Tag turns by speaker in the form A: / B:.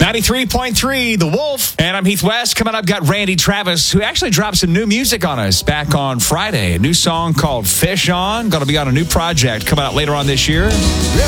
A: 93.3, The Wolf. And I'm Heath West. Coming up, got Randy Travis, who actually dropped some new music on us back on Friday. A new song called Fish On. Going to be on a new project coming out later on this year.